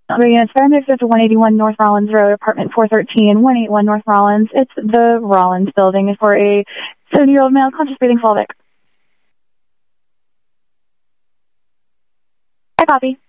Units, fire mix to 181 North Rollins Road, apartment 413, 181 North Rollins. It's the Rollins building. It's for a 70-year-old male, conscious breathing, Fulvic. I copy.